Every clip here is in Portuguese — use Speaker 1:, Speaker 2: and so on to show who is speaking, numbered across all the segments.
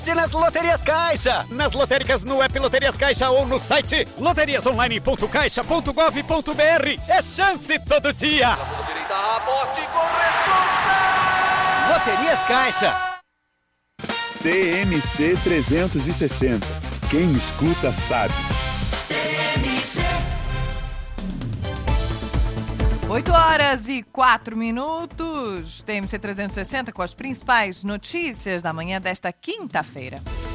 Speaker 1: Nas Loterias Caixa, nas lotéricas no app Loterias Caixa ou no site loteriasonline.caixa.gov.br. É chance todo dia.
Speaker 2: Aposte com responsa.
Speaker 1: Loterias Caixa.
Speaker 3: TMC 360. Quem escuta sabe.
Speaker 4: 8h04. TMC 360 com as principais notícias da manhã desta quinta-feira.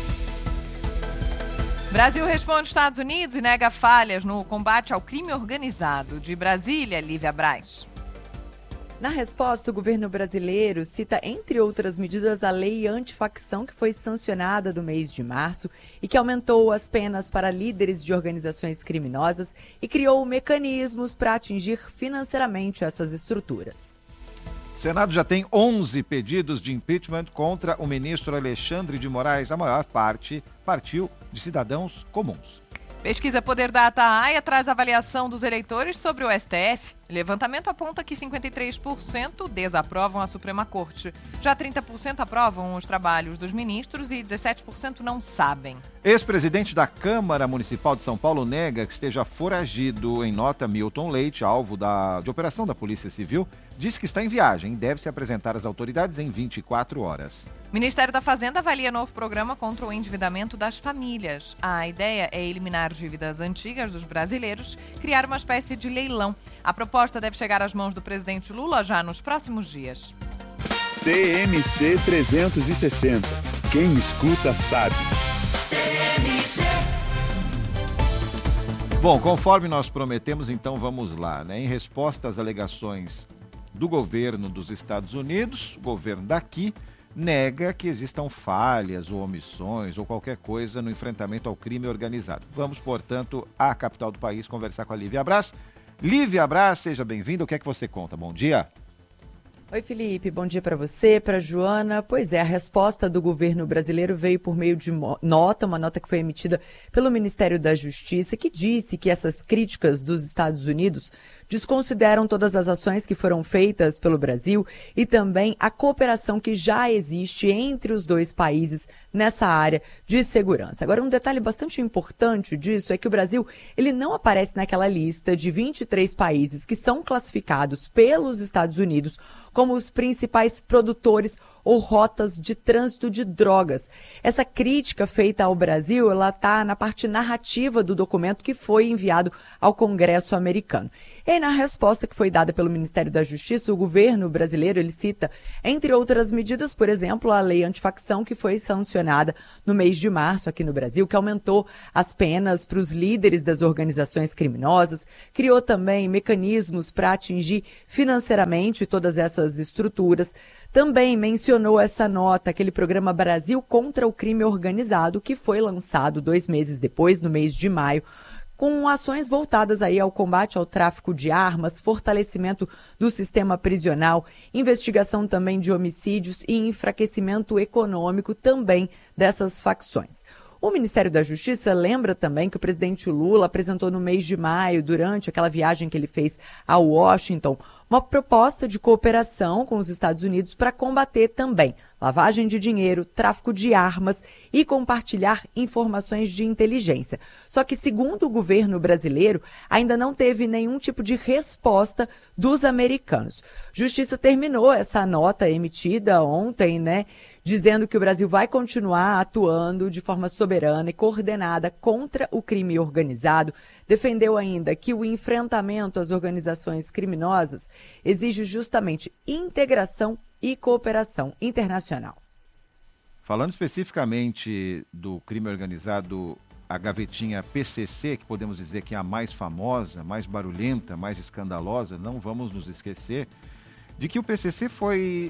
Speaker 4: Brasil responde Estados Unidos e nega falhas no combate ao crime organizado. De Brasília, Lívia Braz.
Speaker 5: Na resposta, o governo brasileiro cita, entre outras medidas, a lei antifacção que foi sancionada no mês de março e que aumentou as penas para líderes de organizações criminosas e criou mecanismos para atingir financeiramente essas estruturas.
Speaker 6: O Senado já tem 11 pedidos de impeachment contra o ministro Alexandre de Moraes. A maior parte partiu de cidadãos comuns.
Speaker 4: Pesquisa Poder Data AIA traz avaliação dos eleitores sobre o STF. Levantamento aponta que 53% desaprovam a Suprema Corte. Já 30% aprovam os trabalhos dos ministros e 17% não sabem.
Speaker 6: Ex-presidente da Câmara Municipal de São Paulo nega que esteja foragido. Em nota, Milton Leite, alvo de operação da Polícia Civil, diz que está em viagem e deve se apresentar às autoridades em 24 horas.
Speaker 4: Ministério da Fazenda avalia novo programa contra o endividamento das famílias. A ideia é eliminar dívidas antigas dos brasileiros, criar uma espécie de leilão. A proposta deve chegar às mãos do presidente Lula já nos próximos dias.
Speaker 3: TMC 360. Quem escuta sabe.
Speaker 6: Bom, conforme nós prometemos, então vamos lá, né? Em resposta às alegações do governo dos Estados Unidos, o governo daqui nega que existam falhas ou omissões ou qualquer coisa no enfrentamento ao crime organizado. Vamos, portanto, à capital do país conversar com a Lívia Braz. Lívia Braz, seja bem-vinda. O que é que você conta? Bom dia.
Speaker 5: Oi, Felipe. Bom dia para você, para a Joana. Pois é, a resposta do governo brasileiro veio por meio de uma nota que foi emitida pelo Ministério da Justiça, que disse que essas críticas dos Estados Unidos desconsideram todas as ações que foram feitas pelo Brasil e também a cooperação que já existe entre os dois países nessa área de segurança. Agora, um detalhe bastante importante disso é que o Brasil, ele não aparece naquela lista de 23 países que são classificados pelos Estados Unidos como os principais produtores ou rotas de trânsito de drogas. Essa crítica feita ao Brasil, ela está na parte narrativa do documento que foi enviado ao Congresso americano. E aí, na resposta que foi dada pelo Ministério da Justiça, o governo brasileiro, ele cita, entre outras medidas, por exemplo, a lei antifacção que foi sancionada no mês de março aqui no Brasil, que aumentou as penas para os líderes das organizações criminosas, criou também mecanismos para atingir financeiramente todas essas estruturas. Também mencionou essa nota, aquele programa Brasil contra o Crime Organizado, que foi lançado 2 meses depois, no mês de maio, com ações voltadas aí ao combate ao tráfico de armas, fortalecimento do sistema prisional, investigação também de homicídios e enfraquecimento econômico também dessas facções. O Ministério da Justiça lembra também que o presidente Lula apresentou no mês de maio, durante aquela viagem que ele fez a Washington, uma proposta de cooperação com os Estados Unidos para combater também lavagem de dinheiro, tráfico de armas e compartilhar informações de inteligência. Só que, segundo o governo brasileiro, ainda não teve nenhum tipo de resposta dos americanos. Justiça terminou essa nota emitida ontem, né, dizendo que o Brasil vai continuar atuando de forma soberana e coordenada contra o crime organizado. Defendeu ainda que o enfrentamento às organizações criminosas exige justamente integração e cooperação internacional.
Speaker 6: Falando especificamente do crime organizado, a gavetinha PCC, que podemos dizer que é a mais famosa, mais barulhenta, mais escandalosa, não vamos nos esquecer de que o PCC foi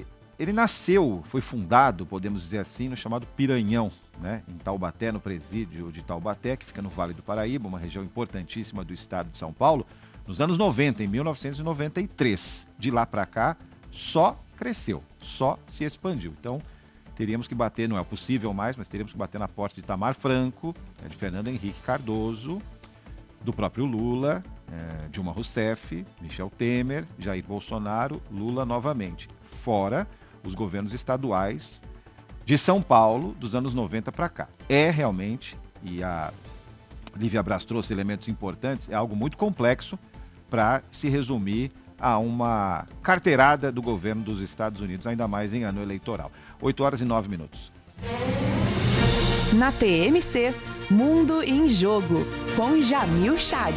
Speaker 6: fundado, podemos dizer assim, no chamado Piranhão, né? Em Taubaté, no presídio de Taubaté, que fica no Vale do Paraíba, uma região importantíssima do estado de São Paulo, nos anos 90, em 1993. De lá para cá, só cresceu, só se expandiu. Então, teríamos que bater, não é possível mais, mas teríamos que bater na porta de Itamar Franco, de Fernando Henrique Cardoso, do próprio Lula, Dilma Rousseff, Michel Temer, Jair Bolsonaro, Lula novamente. Fora os governos estaduais de São Paulo dos anos 90 para cá. É realmente, e a Lívia Braz trouxe elementos importantes, é algo muito complexo para se resumir a uma carteirada do governo dos Estados Unidos, ainda mais em ano eleitoral. 8h09.
Speaker 7: Na TMC, Mundo em Jogo, com Jamil Chad.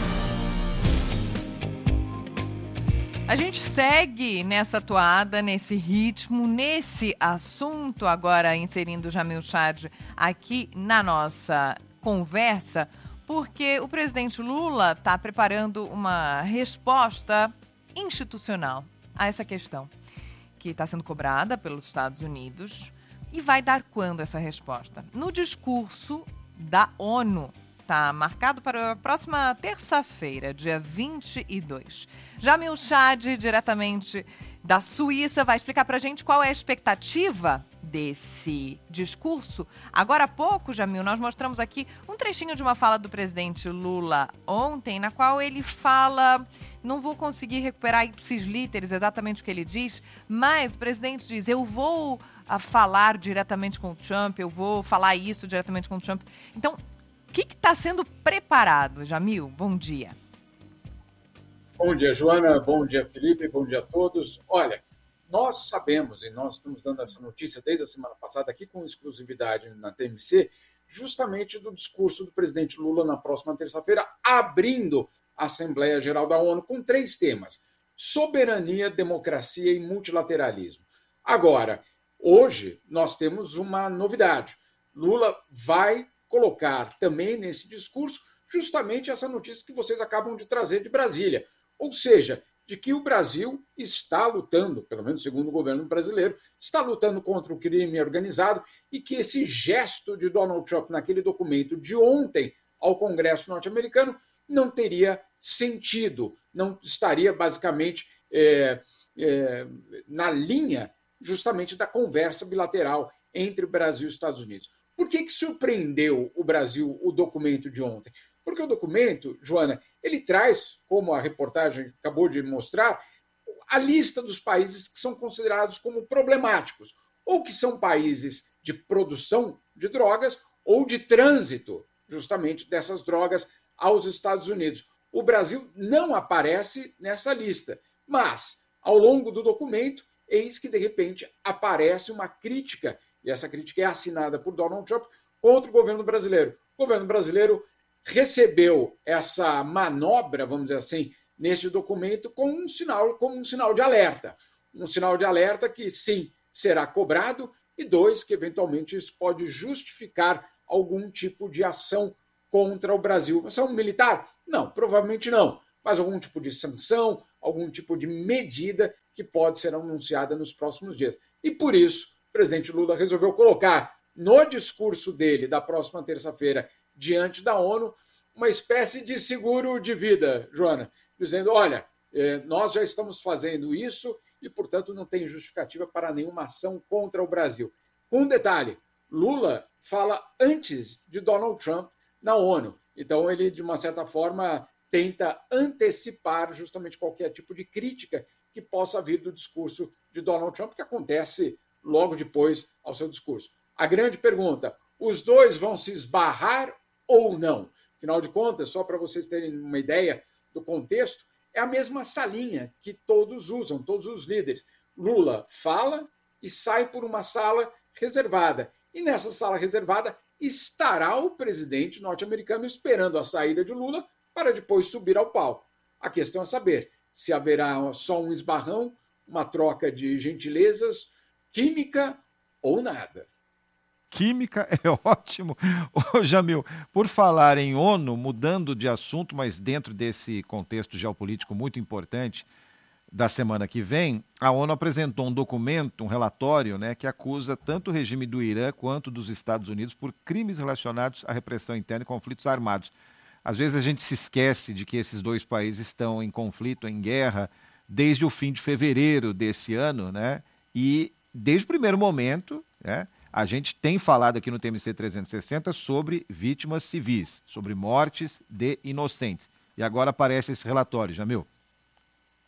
Speaker 4: A gente segue nessa toada, nesse ritmo, nesse assunto, agora inserindo o Jamil Chad aqui na nossa conversa, porque o presidente Lula está preparando uma resposta institucional a essa questão, que está sendo cobrada pelos Estados Unidos. E vai dar quando essa resposta? No discurso da ONU. Está marcado para a próxima terça-feira, dia 22. Jamil Chad, diretamente da Suíça, vai explicar para a gente qual é a expectativa desse discurso. Agora há pouco, Jamil, nós mostramos aqui um trechinho de uma fala do presidente Lula ontem, na qual ele fala, não vou conseguir recuperar ipsis literis exatamente o que ele diz, mas o presidente diz, eu vou falar diretamente com o Trump, eu vou falar isso diretamente com o Trump. Então, o que está sendo preparado, Jamil? Bom dia.
Speaker 8: Bom dia, Joana. Bom dia, Felipe. Bom dia a todos. Olha, nós sabemos, e nós estamos dando essa notícia desde a semana passada aqui com exclusividade na TMC, justamente do discurso do presidente Lula na próxima terça-feira, abrindo a Assembleia Geral da ONU com 3 temas: soberania, democracia e multilateralismo. Agora, hoje nós temos uma novidade. Lula vai colocar também nesse discurso justamente essa notícia que vocês acabam de trazer de Brasília. Ou seja, de que o Brasil está lutando, pelo menos segundo o governo brasileiro, está lutando contra o crime organizado e que esse gesto de Donald Trump naquele documento de ontem ao Congresso norte-americano não teria sentido, não estaria basicamente na linha justamente da conversa bilateral entre Brasil e Estados Unidos. Por que surpreendeu o Brasil o documento de ontem? Porque o documento, Joana, ele traz, como a reportagem acabou de mostrar, a lista dos países que são considerados como problemáticos, ou que são países de produção de drogas ou de trânsito, justamente, dessas drogas aos Estados Unidos. O Brasil não aparece nessa lista, mas, ao longo do documento, eis que, de repente, aparece uma crítica, e essa crítica é assinada por Donald Trump, contra o governo brasileiro. O governo brasileiro recebeu essa manobra, vamos dizer assim, nesse documento como um sinal de alerta. Um sinal de alerta que, sim, será cobrado, e 2, que eventualmente isso pode justificar algum tipo de ação contra o Brasil. Ação militar? Não, provavelmente não. Mas algum tipo de sanção, algum tipo de medida que pode ser anunciada nos próximos dias. E por isso, o presidente Lula resolveu colocar no discurso dele da próxima terça-feira diante da ONU uma espécie de seguro de vida, Joana, dizendo, olha, nós já estamos fazendo isso e, portanto, não tem justificativa para nenhuma ação contra o Brasil. Um detalhe, Lula fala antes de Donald Trump na ONU. Então, ele, de uma certa forma, tenta antecipar justamente qualquer tipo de crítica que possa vir do discurso de Donald Trump, que acontece logo depois ao seu discurso. A grande pergunta, os dois vão se esbarrar ou não? Afinal de contas, só para vocês terem uma ideia do contexto, é a mesma salinha que todos usam, todos os líderes. Lula fala e sai por uma sala reservada. E nessa sala reservada estará o presidente norte-americano esperando a saída de Lula para depois subir ao palco. A questão é saber se haverá só um esbarrão, uma troca de gentilezas, química ou nada.
Speaker 6: Química é ótimo. Ô, Jamil, por falar em ONU, mudando de assunto, mas dentro desse contexto geopolítico muito importante da semana que vem, a ONU apresentou um documento, um relatório, né, que acusa tanto o regime do Irã quanto dos Estados Unidos por crimes relacionados à repressão interna e conflitos armados. Às vezes a gente se esquece de que esses dois países estão em conflito, em guerra, desde o fim de fevereiro desse ano, né? E desde o primeiro momento, né, a gente tem falado aqui no TMC 360 sobre vítimas civis, sobre mortes de inocentes. E agora aparece esse relatório, Jamil.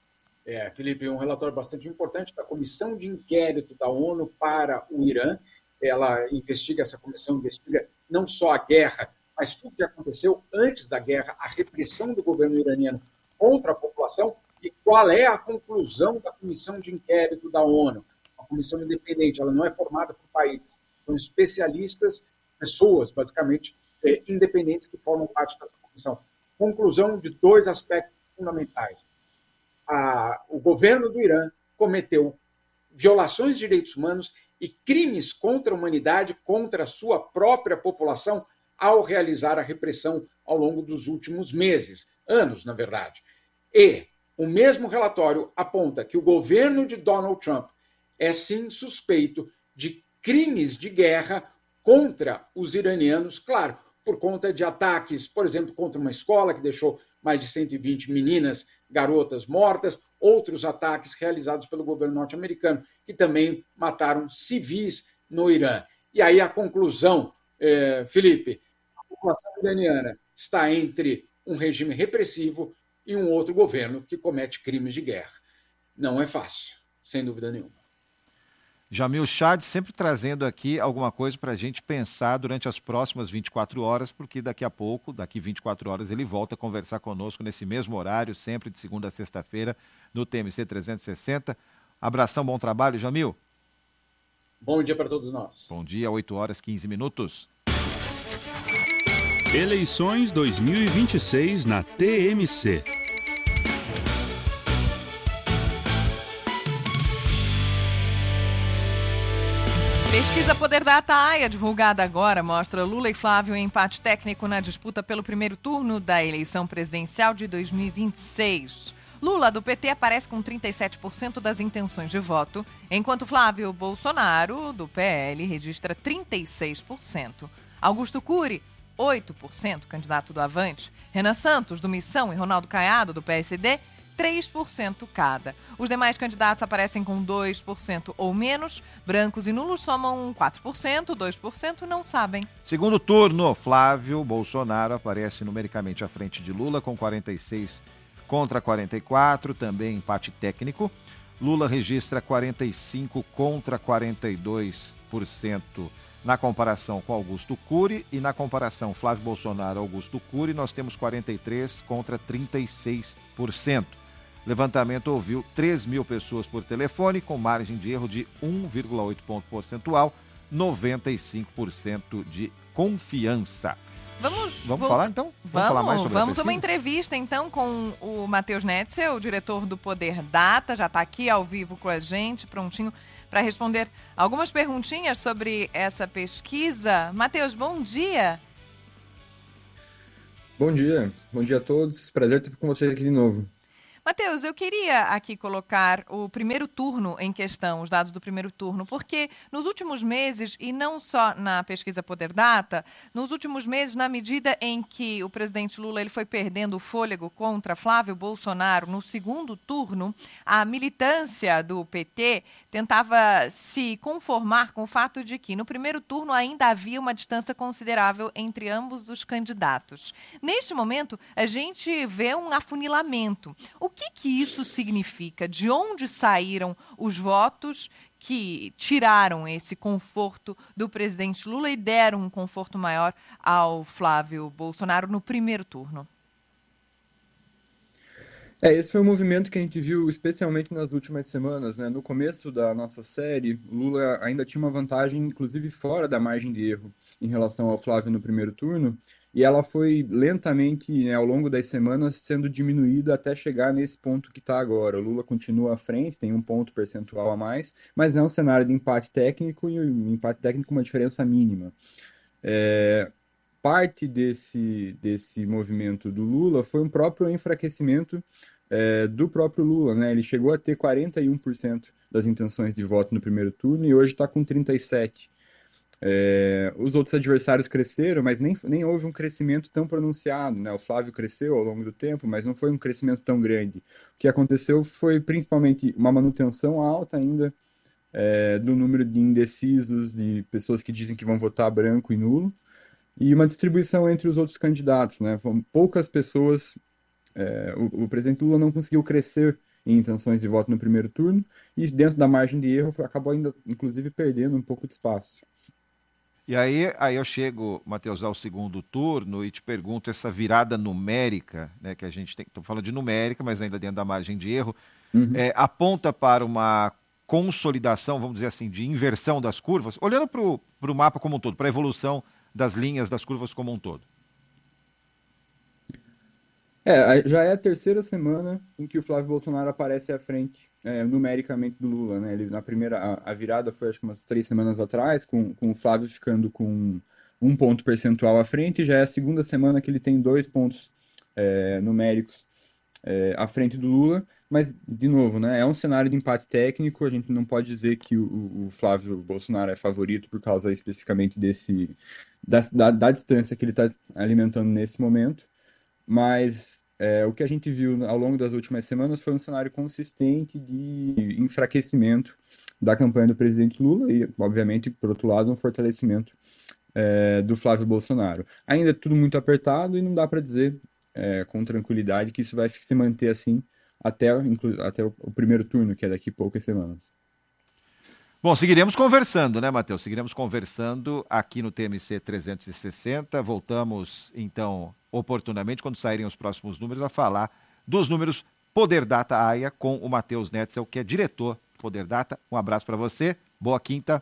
Speaker 8: Felipe, um relatório bastante importante da Comissão de Inquérito da ONU para o Irã, essa comissão investiga não só a guerra, mas tudo que aconteceu antes da guerra, a repressão do governo iraniano contra a população e qual é a conclusão da comissão de inquérito da ONU. Uma comissão independente, ela não é formada por países, são especialistas, pessoas, basicamente, independentes que formam parte dessa comissão. Conclusão de 2 aspectos fundamentais. O governo do Irã cometeu violações de direitos humanos e crimes contra a humanidade, contra a sua própria população, ao realizar a repressão ao longo dos últimos meses, anos, na verdade. E o mesmo relatório aponta que o governo de Donald Trump é, sim, suspeito de crimes de guerra contra os iranianos, claro, por conta de ataques, por exemplo, contra uma escola que deixou mais de 120 meninas, garotas mortas, outros ataques realizados pelo governo norte-americano, que também mataram civis no Irã. E aí a conclusão, Felipe, a população iraniana está entre um regime repressivo e um outro governo que comete crimes de guerra. Não é fácil, sem dúvida nenhuma.
Speaker 6: Jamil Chad sempre trazendo aqui alguma coisa para a gente pensar durante as próximas 24 horas, porque daqui a pouco, daqui 24 horas, ele volta a conversar conosco nesse mesmo horário, sempre de segunda a sexta-feira, no TMC 360. Abração, bom trabalho, Jamil.
Speaker 8: Bom dia para todos nós.
Speaker 6: Bom dia, 8h15.
Speaker 3: Eleições 2026 na TMC.
Speaker 4: Pesquisa Poder Data AIA, divulgada agora, mostra Lula e Flávio em empate técnico na disputa pelo primeiro turno da eleição presidencial de 2026. Lula, do PT, aparece com 37% das intenções de voto, enquanto Flávio Bolsonaro, do PL, registra 36%. Augusto Cury, 8%, candidato do Avante. Renan Santos, do Missão, e Ronaldo Caiado, do PSD, 3% cada. Os demais candidatos aparecem com 2% ou menos. Brancos e nulos somam 4%, 2% não sabem.
Speaker 6: Segundo turno, Flávio Bolsonaro aparece numericamente à frente de Lula com 46 contra 44, também empate técnico. Lula registra 45 contra 42% na comparação com Augusto Cury, e na comparação Flávio Bolsonaro-Augusto Cury, nós temos 43 contra 36%. Levantamento ouviu 3 mil pessoas por telefone, com margem de erro de 1,8 ponto percentual, 95% de confiança. Vamos falar, então?
Speaker 4: Vamos
Speaker 6: falar mais sobre a pesquisa?
Speaker 4: Uma entrevista, então, com o Matheus Netzel, o diretor do Poder Data, já está aqui ao vivo com a gente, prontinho para responder algumas perguntinhas sobre essa pesquisa. Matheus, bom dia.
Speaker 9: Bom dia a todos. Prazer estar com vocês aqui de novo.
Speaker 4: Matheus, eu queria aqui colocar o primeiro turno em questão, os dados do primeiro turno, porque nos últimos meses, e não só na pesquisa Poder Data, nos últimos meses, na medida em que o presidente Lula ele foi perdendo o fôlego contra Flávio Bolsonaro no segundo turno, a militância do PT tentava se conformar com o fato de que no primeiro turno ainda havia uma distância considerável entre ambos os candidatos. Neste momento, a gente vê um afunilamento. O que isso significa? De onde saíram os votos que tiraram esse conforto do presidente Lula e deram um conforto maior ao Flávio Bolsonaro no primeiro turno?
Speaker 9: Esse foi um movimento que a gente viu especialmente nas últimas semanas, né? No começo da nossa série, Lula ainda tinha uma vantagem, inclusive fora da margem de erro, em relação ao Flávio no primeiro turno, e ela foi lentamente, né, ao longo das semanas, sendo diminuída até chegar nesse ponto que está agora. O Lula continua à frente, tem 1 ponto percentual a mais, mas é um cenário de empate técnico, e um empate técnico com uma diferença mínima. Parte desse movimento do Lula foi um próprio enfraquecimento do próprio Lula, né? Ele chegou a ter 41% das intenções de voto no primeiro turno e hoje está com 37%. Os outros adversários cresceram, mas nem houve um crescimento tão pronunciado, né? O Flávio cresceu ao longo do tempo, mas não foi um crescimento tão grande. O que aconteceu foi principalmente uma manutenção alta ainda do número de indecisos, de pessoas que dizem que vão votar branco e nulo, e uma distribuição entre os outros candidatos, né? Foram poucas pessoas. O presidente Lula não conseguiu crescer em intenções de voto no primeiro turno e dentro da margem de erro acabou ainda, inclusive, perdendo um pouco de espaço.
Speaker 6: E aí eu chego, Matheus, ao segundo turno e te pergunto essa virada numérica, né, que a gente tem, estou falando de numérica, mas ainda dentro da margem de erro, aponta para uma consolidação, vamos dizer assim, de inversão das curvas, olhando para o mapa como um todo, para a evolução das linhas das curvas como um todo.
Speaker 9: Já é a terceira semana em que o Flávio Bolsonaro aparece à frente numericamente do Lula, né? Ele, na primeira, a virada foi acho que umas 3 semanas atrás, com o Flávio ficando com 1 ponto percentual à frente, e já é a segunda semana que ele tem 2 pontos numéricos à frente do Lula, mas, de novo, né, é um cenário de empate técnico, a gente não pode dizer que o Flávio Bolsonaro é favorito por causa especificamente da distância que ele está alimentando nesse momento, mas o que a gente viu ao longo das últimas semanas foi um cenário consistente de enfraquecimento da campanha do presidente Lula e, obviamente, por outro lado, um fortalecimento do Flávio Bolsonaro. Ainda é tudo muito apertado e não dá para dizer com tranquilidade que isso vai se manter assim até o primeiro turno, que é daqui a poucas semanas.
Speaker 6: Bom, seguiremos conversando, né, Matheus? Seguiremos conversando aqui no TMC 360. Voltamos, então, oportunamente, quando saírem os próximos números, a falar dos números Poder Data AIA com o Matheus Netzel, que é diretor do Poder Data. Um abraço para você. Boa quinta.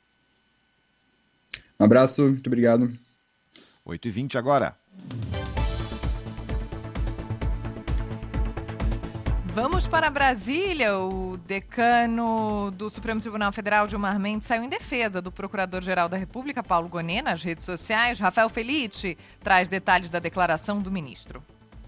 Speaker 9: Um abraço, muito obrigado.
Speaker 6: 8h20 agora.
Speaker 4: Vamos para Brasília. O decano do Supremo Tribunal Federal, Gilmar Mendes, saiu em defesa do Procurador-Geral da República, Paulo Gonet, nas redes sociais. Rafael Felice traz detalhes da declaração do ministro.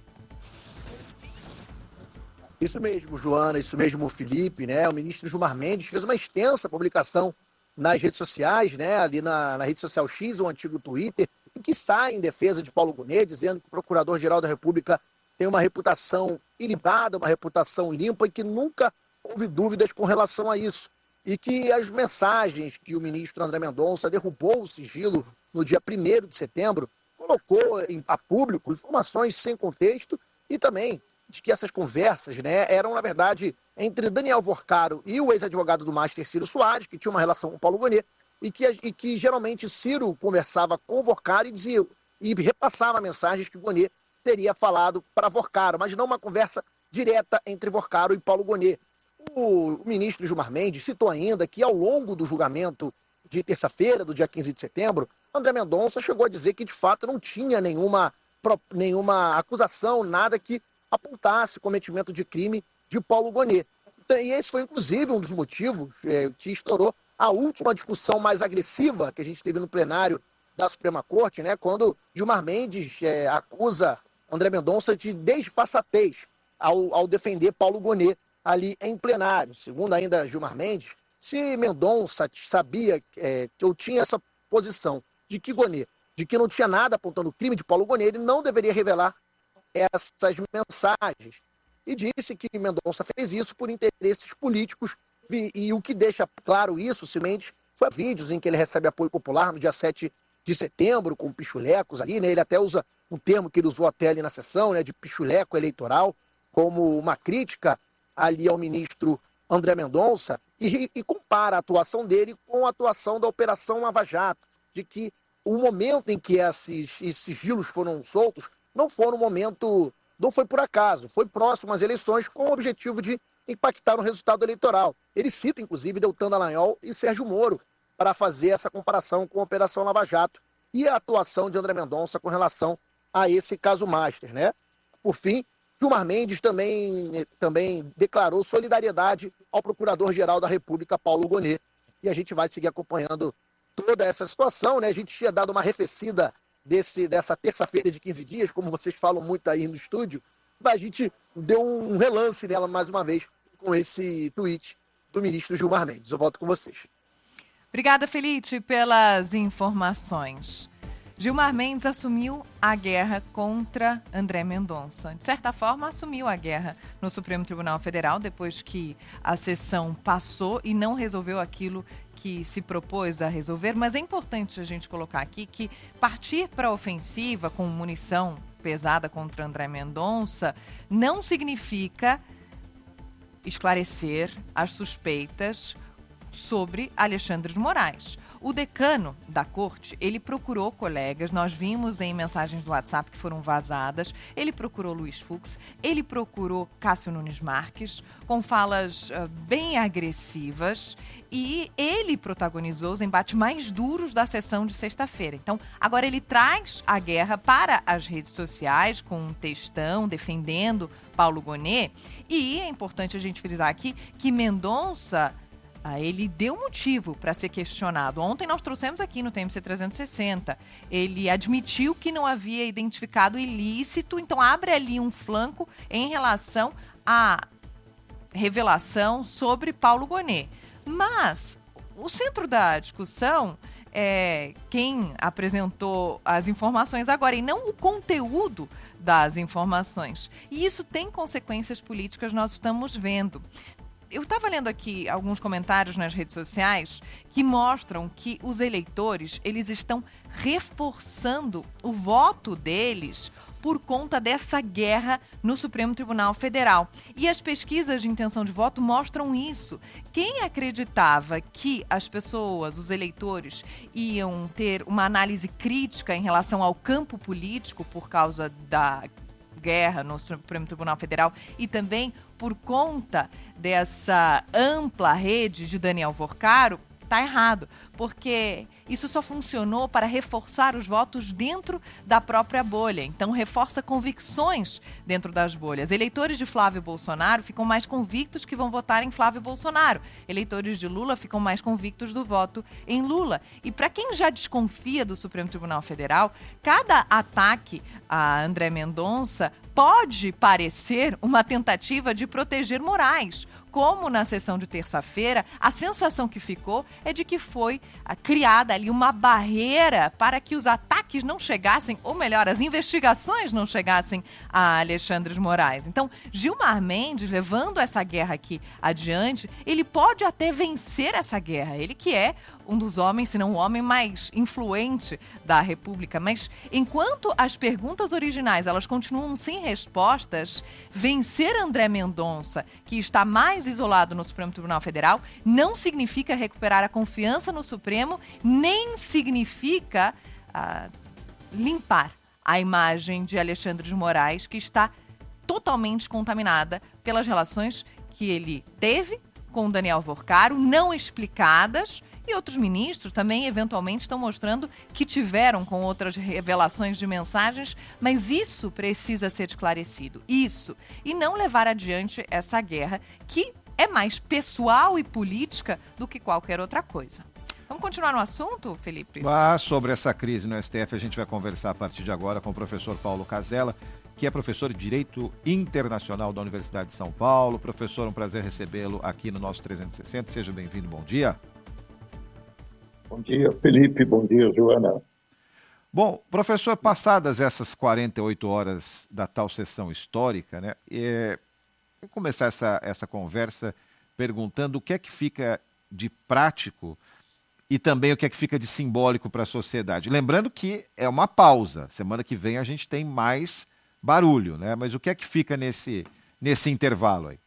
Speaker 10: Isso mesmo, Joana, isso mesmo, Felipe, né? O ministro Gilmar Mendes fez uma extensa publicação nas redes sociais, né? Ali na rede social X, o antigo Twitter, em que sai em defesa de Paulo Gonet, dizendo que o Procurador-Geral da República tem uma reputação ilibada, uma reputação limpa e que nunca houve dúvidas com relação a isso. E que as mensagens que o ministro André Mendonça derrubou o sigilo no dia 1º de setembro, colocou a público informações sem contexto e também de que essas conversas, né, eram, na verdade, entre Daniel Vorcaro e o ex-advogado do Master, Ciro Soares, que tinha uma relação com Paulo Gonet, e que geralmente Ciro conversava com Vorcaro e repassava mensagens que Gonet teria falado para Vorcaro, mas não uma conversa direta entre Vorcaro e Paulo Gonet. O ministro Gilmar Mendes citou ainda que, ao longo do julgamento de terça-feira, do dia 15 de setembro, André Mendonça chegou a dizer que, de fato, não tinha nenhuma acusação, nada que apontasse cometimento de crime de Paulo Gonet. E esse foi, inclusive, um dos motivos que estourou a última discussão mais agressiva que a gente teve no plenário da Suprema Corte, né, quando Gilmar Mendes acusa André Mendonça de desfaçatez ao defender Paulo Gonet ali em plenário. Segundo ainda Gilmar Mendes, se Mendonça sabia ou tinha essa posição de que não tinha nada apontando o crime de Paulo Gonet, ele não deveria revelar essas mensagens. E disse que Mendonça fez isso por interesses políticos e o que deixa claro isso, Mendes, foi vídeos em que ele recebe apoio popular no dia 7 de setembro, com pichulecos ali, né? Ele até usa um termo que ele usou até ali na sessão, né, de pichuleco eleitoral, como uma crítica ali ao ministro André Mendonça, e compara a atuação dele com a atuação da Operação Lava Jato, de que o momento em que esses sigilos foram soltos não foi por acaso, foi próximo às eleições com o objetivo de impactar no resultado eleitoral. Ele cita, inclusive, Deltan Dallagnol e Sérgio Moro para fazer essa comparação com a Operação Lava Jato e a atuação de André Mendonça com relação a esse caso Master, né? Por fim, Gilmar Mendes também declarou solidariedade ao Procurador-Geral da República, Paulo Gonet. E a gente vai seguir acompanhando toda essa situação, né? A gente tinha dado uma arrefecida dessa terça-feira de 15 dias, como vocês falam muito aí no estúdio, mas a gente deu um relance nela mais uma vez com esse tweet do ministro Gilmar Mendes. Eu volto com vocês.
Speaker 4: Obrigada, Felipe, pelas informações. Gilmar Mendes assumiu a guerra contra André Mendonça. De certa forma, assumiu a guerra no Supremo Tribunal Federal depois que a sessão passou e não resolveu aquilo que se propôs a resolver. Mas é importante a gente colocar aqui que partir para a ofensiva com munição pesada contra André Mendonça não significa esclarecer as suspeitas sobre Alexandre de Moraes. O decano da corte, ele procurou colegas, nós vimos em mensagens do WhatsApp que foram vazadas, ele procurou Luiz Fux, ele procurou Cássio Nunes Marques, com falas bem agressivas, e ele protagonizou os embates mais duros da sessão de sexta-feira. Então, agora ele traz a guerra para as redes sociais, com um textão defendendo Paulo Gonet, e é importante a gente frisar aqui que Mendonça... ele deu motivo para ser questionado. Ontem nós trouxemos aqui no TMC 360. Ele admitiu que não havia identificado ilícito, então abre ali um flanco em relação à revelação sobre Paulo Gonet. Mas o centro da discussão é quem apresentou as informações agora e não o conteúdo das informações. E isso tem consequências políticas, nós estamos vendo. Eu estava lendo aqui alguns comentários nas redes sociais que mostram que os eleitores, eles estão reforçando o voto deles por conta dessa guerra no Supremo Tribunal Federal. E as pesquisas de intenção de voto mostram isso. Quem acreditava que as pessoas, os eleitores, iam ter uma análise crítica em relação ao campo político por causa da guerra no Supremo Tribunal Federal e também por conta dessa ampla rede de Daniel Vorcaro, está errado, porque isso só funcionou para reforçar os votos dentro da própria bolha. Então, reforça convicções dentro das bolhas. Eleitores de Flávio Bolsonaro ficam mais convictos que vão votar em Flávio Bolsonaro. Eleitores de Lula ficam mais convictos do voto em Lula. E para quem já desconfia do Supremo Tribunal Federal, cada ataque a André Mendonça pode parecer uma tentativa de proteger Moraes. Como na sessão de terça-feira, a sensação que ficou é de que foi criada ali uma barreira para que os ataques não chegassem, ou melhor, as investigações não chegassem a Alexandre de Moraes. Então, Gilmar Mendes, levando essa guerra aqui adiante, ele pode até vencer essa guerra. Ele que é um dos homens, se não o homem mais influente da República. Mas enquanto as perguntas originais elas continuam sem respostas, vencer André Mendonça, que está mais isolado no Supremo Tribunal Federal, não significa recuperar a confiança no Supremo, nem significa limpar a imagem de Alexandre de Moraes, que está totalmente contaminada pelas relações que ele teve com Daniel Vorcaro, não explicadas. E outros ministros também, eventualmente, estão mostrando que tiveram com outras revelações de mensagens, mas isso precisa ser esclarecido. Isso. E não levar adiante essa guerra, que é mais pessoal e política do que qualquer outra coisa. Vamos continuar no assunto, Felipe?
Speaker 6: Sobre essa crise no STF, a gente vai conversar a partir de agora com o professor Paulo Casella, que é professor de Direito Internacional da Universidade de São Paulo. Professor, um prazer recebê-lo aqui no nosso 360. Seja bem-vindo, bom dia.
Speaker 11: Bom dia, Felipe. Bom dia, Joana.
Speaker 6: Bom, professor, passadas essas 48 horas da tal sessão histórica, né, vou começar essa conversa perguntando o que é que fica de prático e também o que é que fica de simbólico para a sociedade. Lembrando que é uma pausa. Semana que vem a gente tem mais barulho, né? Mas o que é que fica nesse intervalo aí?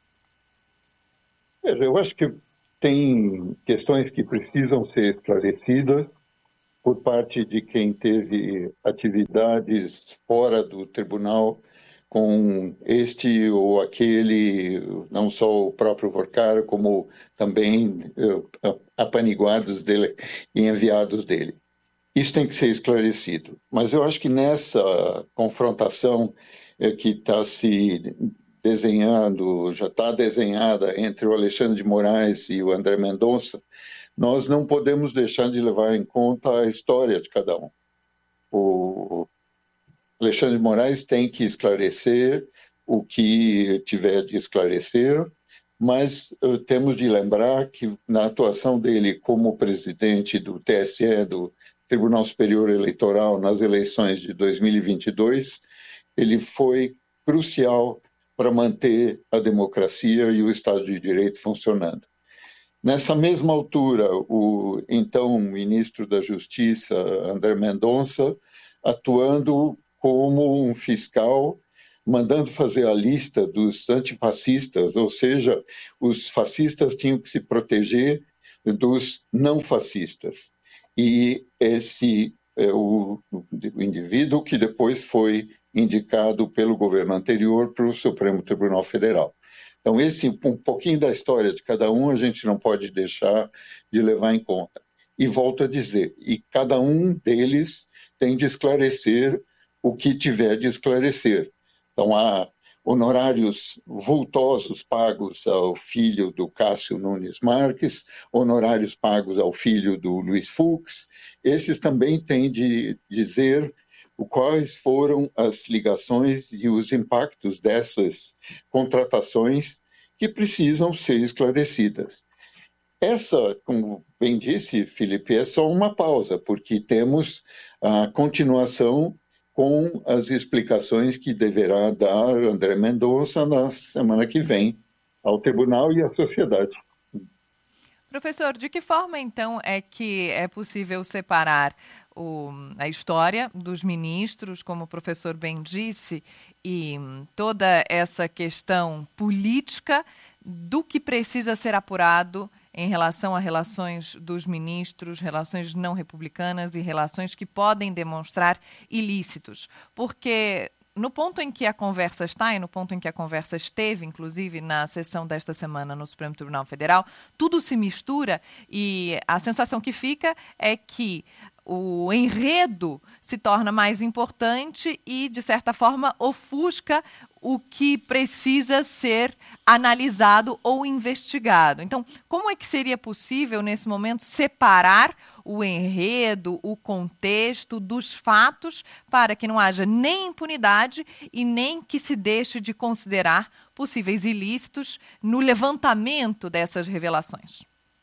Speaker 11: Eu acho que tem questões que precisam ser esclarecidas por parte de quem teve atividades fora do tribunal com este ou aquele, não só o próprio Vorcaro, como também apaniguados dele e enviados dele. Isso tem que ser esclarecido. Mas eu acho que nessa confrontação que está se desenhando, já está desenhada entre o Alexandre de Moraes e o André Mendonça, nós não podemos deixar de levar em conta a história de cada um. O Alexandre de Moraes tem que esclarecer o que tiver de esclarecer, mas temos de lembrar que na atuação dele como presidente do TSE, do Tribunal Superior Eleitoral, nas eleições de 2022, ele foi crucial para manter a democracia e o Estado de Direito funcionando. Nessa mesma altura, o então ministro da Justiça, André Mendonça, atuando como um fiscal, mandando fazer a lista dos antifascistas, ou seja, os fascistas tinham que se proteger dos não fascistas. E esse é o indivíduo que depois foi indicado pelo governo anterior para o Supremo Tribunal Federal. Então, um pouquinho da história de cada um a gente não pode deixar de levar em conta. E volto a dizer, e cada um deles tem de esclarecer o que tiver de esclarecer. Então, há honorários vultosos pagos ao filho do Cássio Nunes Marques, honorários pagos ao filho do Luiz Fux. Esses também têm de dizer quais foram as ligações e os impactos dessas contratações que precisam ser esclarecidas. Essa, como bem disse, Felipe, é só uma pausa, porque temos a continuação com as explicações que deverá dar André Mendonça na semana que vem ao tribunal e à sociedade.
Speaker 4: Professor, de que forma, então, é que é possível separar a história dos ministros, como o professor bem disse, e toda essa questão política do que precisa ser apurado em relação a relações dos ministros, relações não republicanas e relações que podem demonstrar ilícitos? Porque no ponto em que a conversa está e no ponto em que a conversa esteve, inclusive na sessão desta semana no Supremo Tribunal Federal, tudo se mistura e a sensação que fica é que o enredo se torna mais importante e, de certa forma, ofusca o que precisa ser analisado ou investigado. Então, como é que seria possível, nesse momento, separar o enredo, o contexto dos fatos para que não haja nem impunidade e nem que se deixe de considerar possíveis ilícitos no levantamento dessas revelações?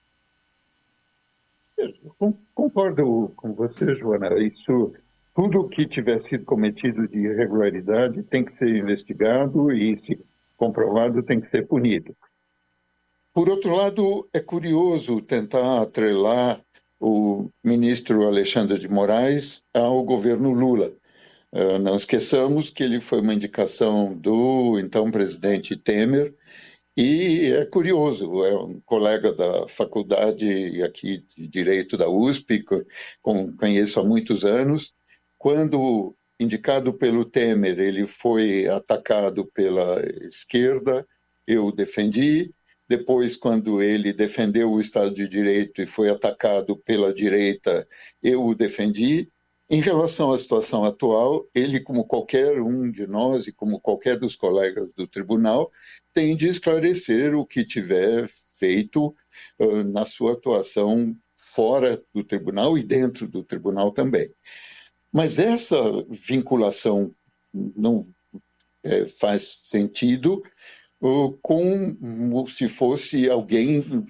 Speaker 11: Concordo com você, Joana. Tudo que tiver sido cometido de irregularidade tem que ser investigado e, se comprovado, tem que ser punido. Por outro lado, é curioso tentar atrelar o ministro Alexandre de Moraes ao governo Lula. Não esqueçamos que ele foi uma indicação do então presidente Temer. E é curioso, é um colega da faculdade aqui de Direito da USP, conheço há muitos anos. Quando indicado pelo Temer, ele foi atacado pela esquerda, eu o defendi. Depois, quando ele defendeu o Estado de Direito e foi atacado pela direita, eu o defendi. Em relação à situação atual, ele, como qualquer um de nós e como qualquer dos colegas do tribunal, tem de esclarecer o que tiver feito na sua atuação fora do tribunal e dentro do tribunal também. Mas essa vinculação não faz sentido como se fosse alguém